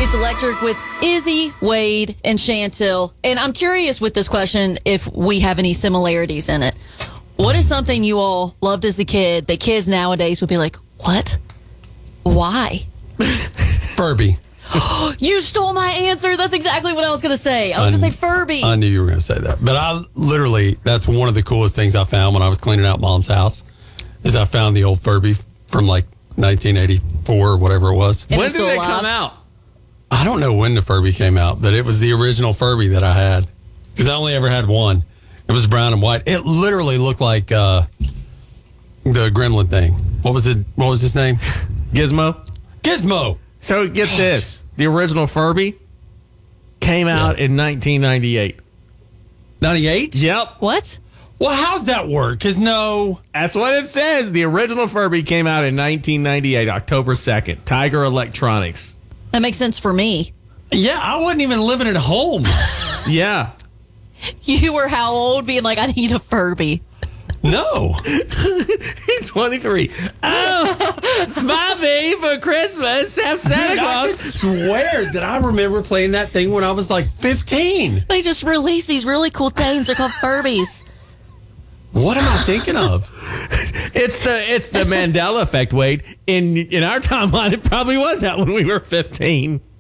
It's Electric with Izzy, Wade, and Chantel. And I'm curious with this question if we have any similarities in it. What is something you all loved as a kid that kids nowadays would be like, what? Why? Furby. You stole my answer. That's exactly what I was going to say. I was going to say Furby. I knew you were going to say that. But that's one of the coolest things I found when I was cleaning out Mom's house, is I found the old Furby from like 1984 or whatever it was. And When it's did still it alive? come out? I don't know when the Furby came out, but it was the original Furby that I had. Because I only ever had one. It was brown and white. It literally looked like the gremlin thing. What was it? What was his name? Gizmo? Gizmo. So get this. The original Furby came out in 1998. 98? Yep. What? Well, how's that work? Because That's what it says. The original Furby came out in 1998, October 2nd. Tiger Electronics. That makes sense for me. yeah, I wasn't even living at home. Yeah. You were how old being like, I need a Furby? No. 23. Oh, Bobby, for Christmas, have Santa Dude, I could Claus. swear that I remember playing that thing when I was like 15. They just released these really cool things. They're called Furbies. What am I thinking of? It's the Mandela effect, Wade. In our timeline, it probably was out when we were 15.